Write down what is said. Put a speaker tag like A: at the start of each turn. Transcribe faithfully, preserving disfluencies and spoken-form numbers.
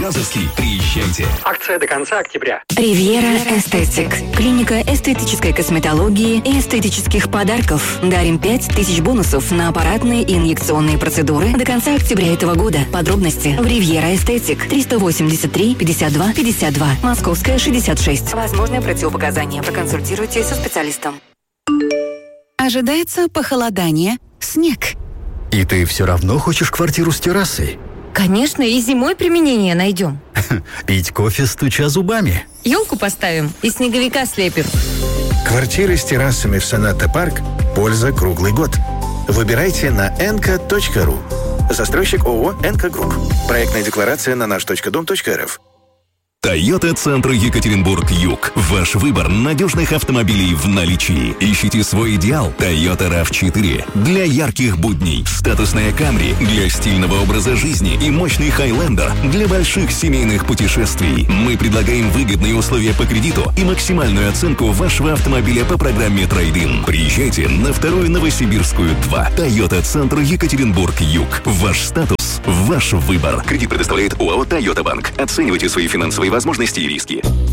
A: Газовский. Приезжайте.
B: Акция до конца октября.
C: Ривьера Эстетик. Клиника эстетической косметологии и эстетических подарков. Дарим пять тысяч бонусов на аппаратные и инъекционные процедуры до конца октября этого года. Подробности в Ривьера Эстетик. триста восемьдесят три пятьдесят два пятьдесят два. Московская, шестьдесят шесть. Возможные противопоказания. Проконсультируйтесь со специалистом.
D: Ожидается похолодание, снег.
E: И ты все равно хочешь квартиру с террасой?
F: Конечно, и зимой применение найдем.
E: Пить кофе, стуча зубами.
F: Елку поставим и снеговика слепим.
G: Квартиры с террасами в Соната Парк. Польза круглый год. Выбирайте на энка точка ру. Застройщик ООО «Энка Групп». Проектная декларация на наш точка дом точка эр эф.
A: Тойота Центр Екатеринбург-Юг. Ваш выбор надежных автомобилей в наличии. Ищите свой идеал. Toyota рав четыре. Для ярких будней. Статусная Camry для стильного образа жизни. И мощный Highlander для больших семейных путешествий. Мы предлагаем выгодные условия по кредиту и максимальную оценку вашего автомобиля по программе Трейд-ин. Приезжайте на вторую Новосибирскую два. Toyota Центр Екатеринбург-Юг. Ваш статус, ваш выбор. Кредит предоставляет ОАО «Тойота Банк». Оценивайте свои финансовые возможности и риски.